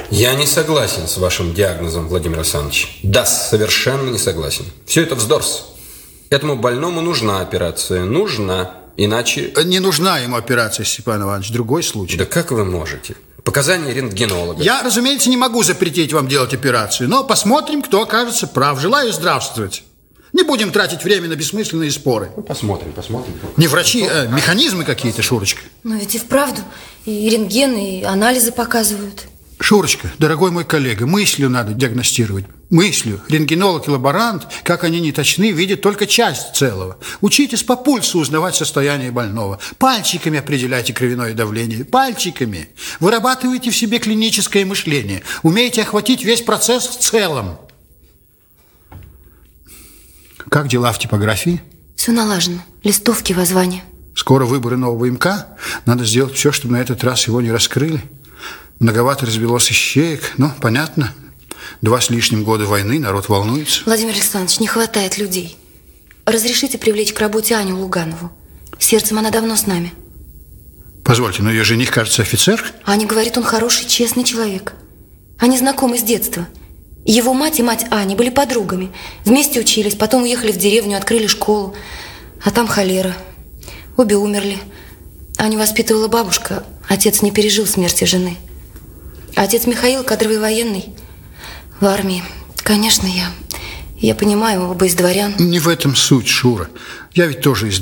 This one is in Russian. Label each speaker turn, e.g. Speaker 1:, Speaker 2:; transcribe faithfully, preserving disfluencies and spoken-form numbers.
Speaker 1: Я не согласен с вашим диагнозом, Владимир Александрович. Да, совершенно не согласен. Все это вздорс. Этому больному нужна операция. Нужна. Иначе...
Speaker 2: Не нужна ему операция, Степан Иванович. Другой случай.
Speaker 1: Да как вы можете? Показания рентгенолога.
Speaker 2: Я, разумеется, не могу запретить вам делать операцию, но посмотрим, кто окажется прав. Желаю здравствовать. Не будем тратить время на бессмысленные споры.
Speaker 1: Ну, посмотрим, посмотрим.
Speaker 2: Не врачи, а механизмы какие-то, Шурочка.
Speaker 3: Но ведь и вправду и рентген, и анализы показывают.
Speaker 2: Шурочка, дорогой мой коллега, мыслью надо диагностировать. Мыслью. Рентгенолог и лаборант, как они не точны, видят только часть целого. Учитесь по пульсу узнавать состояние больного. Пальчиками определяйте кровяное давление. Пальчиками. Вырабатывайте в себе клиническое мышление. Умеете охватить весь процесс в целом. Как дела в типографии?
Speaker 3: Все налажено. Листовки, воззвания.
Speaker 2: Скоро выборы нового МК. Надо сделать все, чтобы на этот раз его не раскрыли. Многовато развелось ищеек. Ну, понятно. Два с лишним года войны, народ волнуется.
Speaker 3: Владимир Александрович, не хватает людей. Разрешите привлечь к работе Аню Луганову. Сердцем она давно с нами.
Speaker 2: Позвольте, но ее жених, кажется, офицер?
Speaker 3: Аня говорит, он хороший, честный человек. Они знакомы с детства. Его мать и мать Ани были подругами. Вместе учились, потом уехали в деревню, открыли школу. А там холера. Обе умерли. Аню воспитывала бабушка. Отец не пережил смерти жены. Отец Михаил, кадровый военный, в армии. Конечно, я, я понимаю, оба из дворян.
Speaker 2: Не в этом суть, Шура. Я ведь тоже из